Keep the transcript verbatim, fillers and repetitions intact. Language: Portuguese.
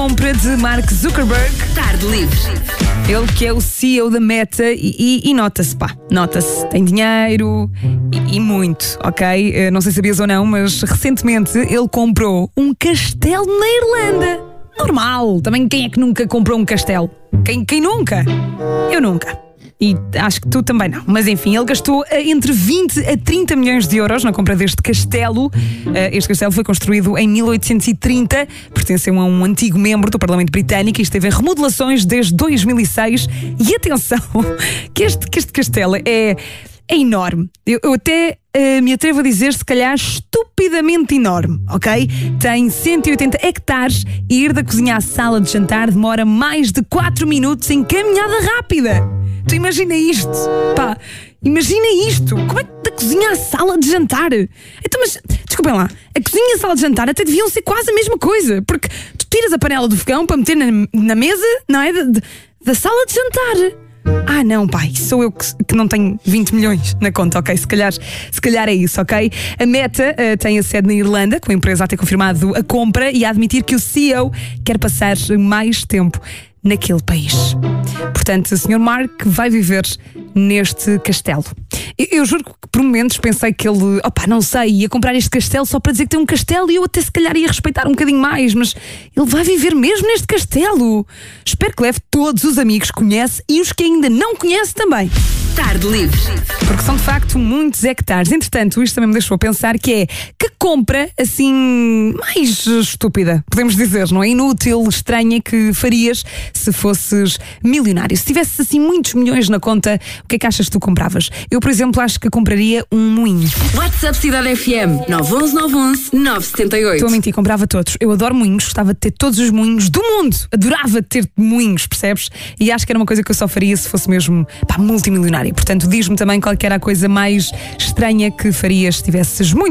compra de Mark Zuckerberg. Tarde Livre. Ele que é o C E O da Meta e, e, e nota-se, pá, nota-se, tem dinheiro e, e muito, ok? Uh, não sei se sabias ou não, mas recentemente ele comprou um castelo na Irlanda. Normal, também quem é que nunca comprou um castelo? Quem, quem nunca? Eu nunca. E acho que tu também não. Mas enfim, ele gastou entre vinte a trinta milhões de euros na compra deste castelo. Este castelo foi construído em mil oitocentos e trinta, pertenceu a um antigo membro do Parlamento Britânico e esteve em remodelações desde dois mil e seis. E atenção, que este, que este castelo é, é enorme. Eu, eu até uh, me atrevo a dizer, se calhar, estupidamente enorme, ok? Tem cento e oitenta hectares e ir da cozinha à sala de jantar demora mais de quatro minutos em caminhada rápida. Tu imagina isto, pá, imagina isto. Como é que da cozinha à sala de jantar? Então, mas, desculpem lá, a cozinha e a sala de jantar até deviam ser quase a mesma coisa, porque tu tiras a panela do fogão para meter na, na mesa, não é? Da, da sala de jantar. Ah, não, pai, sou eu que, que não tenho vinte milhões na conta, ok? Se calhar, se calhar é isso, ok? A Meta uh, tem a sede na Irlanda, com a empresa a ter confirmado a compra e a admitir que o C E O quer passar mais tempo naquele país. Portanto, o senhor Mark vai viver neste castelo. Eu, eu juro que por momentos pensei que ele, opá, não sei, ia comprar este castelo só para dizer que tem um castelo e eu até se calhar ia respeitar um bocadinho mais, mas ele vai viver mesmo neste castelo. Espero que leve todos os amigos que conhece e os que ainda não conhece também. Tarde Livre. Porque são de facto muitos hectares. Entretanto, isto também me deixou a pensar que é que compra assim mais estúpida, podemos dizer, não é? Inútil, estranha, que farias se fosses milionário. Se tivesses assim muitos milhões na conta, o que é que achas que tu compravas? Eu, por exemplo, acho que compraria um moinho. WhatsApp Cidade F M nove um um nove um um nove sete oito. Estou a mentir, comprava todos. Eu adoro moinhos, gostava de ter todos os moinhos do mundo. Adorava ter moinhos, percebes? E acho que era uma coisa que eu só faria se fosse mesmo, pá, multimilionário. Portanto, diz-me também qual que era a coisa mais estranha que farias se tivesses muito